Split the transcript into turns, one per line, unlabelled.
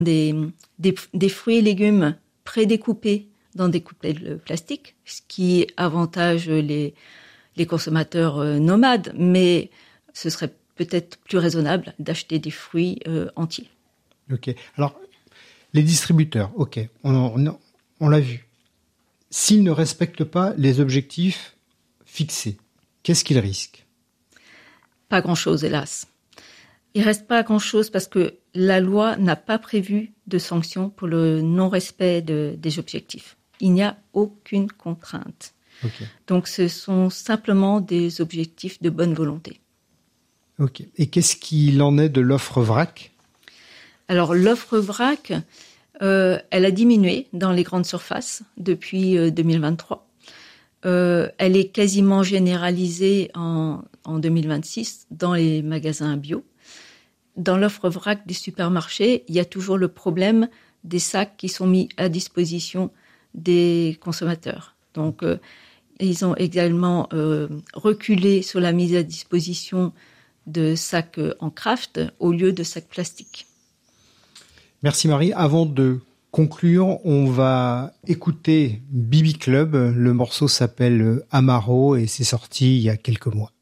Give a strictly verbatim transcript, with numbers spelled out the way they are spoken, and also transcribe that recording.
Des, des, des fruits et légumes prédécoupés dans des coupelles plastiques, ce qui avantage les, les consommateurs nomades, mais ce serait peut-être plus raisonnable d'acheter des fruits euh, entiers.
Ok. Alors, les distributeurs, ok, on, on, on l'a vu. S'ils ne respectent pas les objectifs fixés, qu'est-ce qu'ils risquent ?
Pas grand-chose, hélas. Il reste pas grand-chose parce que la loi n'a pas prévu de sanctions pour le non-respect de, des objectifs. Il n'y a aucune contrainte.
Okay.
Donc, ce sont simplement des objectifs de bonne volonté.
Ok. Et qu'est-ce qu'il en est de l'offre vrac ?
Alors, l'offre vrac, euh, elle a diminué dans les grandes surfaces depuis euh, deux mille vingt-trois. Euh, elle est quasiment généralisée en, en deux mille vingt-six dans les magasins bio. Dans l'offre vrac des supermarchés, il y a toujours le problème des sacs qui sont mis à disposition des consommateurs. Donc, euh, ils ont également euh, reculé sur la mise à disposition de sacs en craft au lieu de sacs plastiques.
Merci Marie. Avant de conclure, on va écouter B B Club. Le morceau s'appelle Amaro et c'est sorti il y a quelques mois.